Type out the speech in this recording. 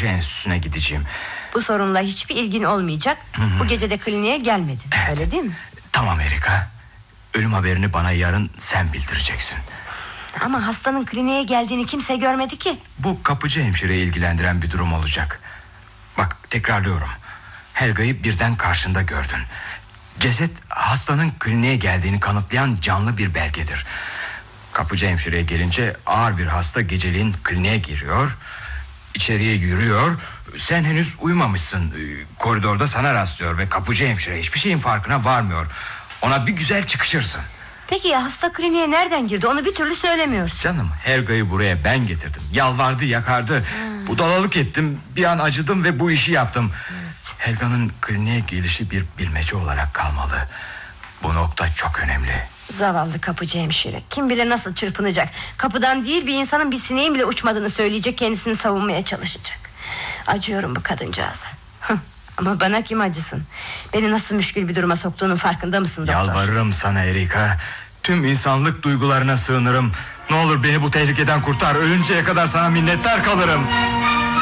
Nöroloji Enstitüsü'ne gideceğim. Bu sorunla hiçbir ilgin olmayacak. Bu gece de kliniğe gelmedin, evet. Öyle değil mi? Tamam Erika. Ölüm haberini bana yarın sen bildireceksin. Ama hastanın kliniğe geldiğini kimse görmedi ki. Bu kapıcı hemşireyi ilgilendiren bir durum olacak. Bak, tekrarlıyorum. Helga'yı birden karşında gördün. Ceset hastanın kliniğe geldiğini kanıtlayan canlı bir belgedir. Kapıcı hemşireye gelince ağır bir hasta geceliğin kliniğe giriyor, içeriye yürüyor. Sen henüz uyumamışsın. Koridorda sana rastlıyor ve kapıcı hemşire hiçbir şeyin farkına varmıyor. Ona bir güzel çıkışırsın. Peki ya hasta kliniğe nereden girdi, onu bir türlü söylemiyorsun. Canım, Helga'yı buraya ben getirdim. Yalvardı yakardı. Budalalık ettim, bir an acıdım ve bu işi yaptım. Evet. Helga'nın kliniğe gelişi bir bilmece olarak kalmalı. Bu nokta çok önemli. Zavallı kapıcı hemşire, kim bilir nasıl çırpınacak. Kapıdan değil, bir insanın bir sineğin bile uçmadığını söyleyecek, kendisini savunmaya çalışacak. Acıyorum bu kadıncağıza. Ama bana kim acısın? Beni nasıl müşkül bir duruma soktuğunun farkında mısın doktor? Yalvarırım sana Erika. Tüm insanlık duygularına sığınırım. Ne olur beni bu tehlikeden kurtar. Ölünceye kadar sana minnettar kalırım.